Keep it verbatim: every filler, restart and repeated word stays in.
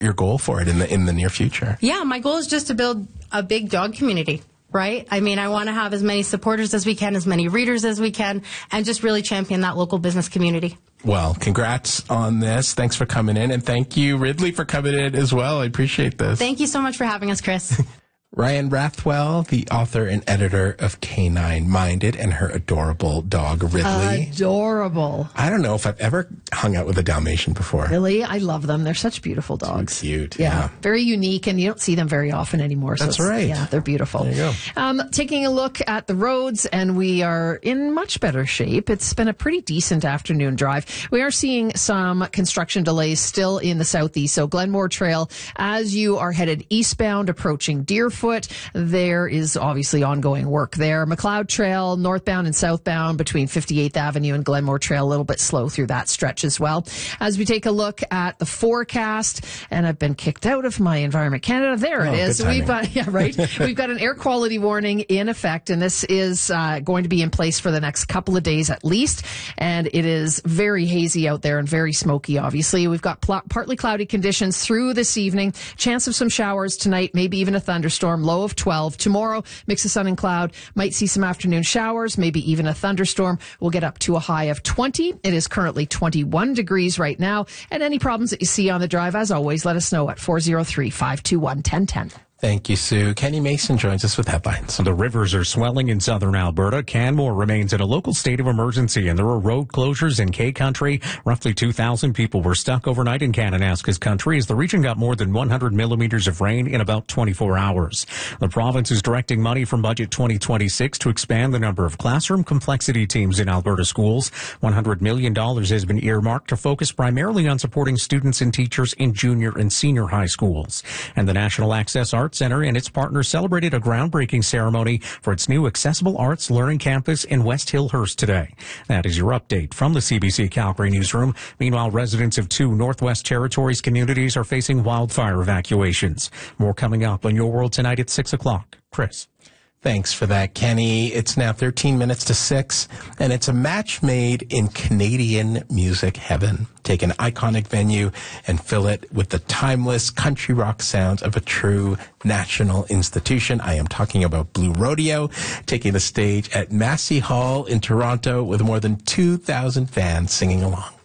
your goal for it in the in the near future? Yeah, my goal is just to build a big dog community. Right? I mean, I want to have as many supporters as we can, as many readers as we can, and just really champion that local business community. Well, congrats on this. Thanks for coming in. And thank you, Ridley, for coming in as well. I appreciate this. Thank you so much for having us, Chris. Ryan Rathwell, the author and editor of Canine Minded, and her adorable dog, Ridley. Adorable. I don't know if I've ever hung out with a Dalmatian before. Really? I love them. They're such beautiful dogs. Too cute. Yeah. yeah. Very unique, and you don't see them very often anymore. So That's right. Yeah, they're beautiful. There you go. Um, taking a look at the roads, and we are in much better shape. It's been a pretty decent afternoon drive. We are seeing some construction delays still in the southeast. So Glenmore Trail, as you are headed eastbound, approaching Deerfoot, there is obviously ongoing work there. McLeod Trail, northbound and southbound between fifty-eighth Avenue and Glenmore Trail, a little bit slow through that stretch as well. As we take a look at the forecast, and I've been kicked out of my Environment Canada. There oh, it is. We've got, yeah, right. We've got an air quality warning in effect, and this is uh, going to be in place for the next couple of days at least. And it is very hazy out there and very smoky, obviously. We've got pl- partly cloudy conditions through this evening. Chance of some showers tonight, maybe even a thunderstorm, low of twelve. Tomorrow, mix of sun and cloud. Might see some afternoon showers, maybe even a thunderstorm. We'll get up to a high of twenty. It is currently twenty-one degrees right now. And any problems that you see on the drive, as always, let us know at four oh three, five two one, one oh one oh. Thank you, Sue. Kenny Mason joins us with headlines. The rivers are swelling in southern Alberta. Canmore remains in a local state of emergency, and there are road closures in K Country. Roughly two thousand people were stuck overnight in Kananaskis Country as the region got more than one hundred millimeters of rain in about twenty-four hours. The province is directing money from Budget twenty twenty-six to expand the number of classroom complexity teams in Alberta schools. one hundred million dollars has been earmarked to focus primarily on supporting students and teachers in junior and senior high schools. And the National Access Arts Center and its partners celebrated a groundbreaking ceremony for its new Accessible Arts Learning Campus in West Hillhurst today. That is your update from the C B C Calgary newsroom. Meanwhile, residents of two Northwest Territories communities are facing wildfire evacuations. More coming up on Your World Tonight at six o'clock. Chris. Thanks for that, Kenny. It's now thirteen minutes to six, and it's a match made in Canadian music heaven. Take an iconic venue and fill it with the timeless country rock sounds of a true national institution. I am talking about Blue Rodeo, taking the stage at Massey Hall in Toronto with more than two thousand fans singing along.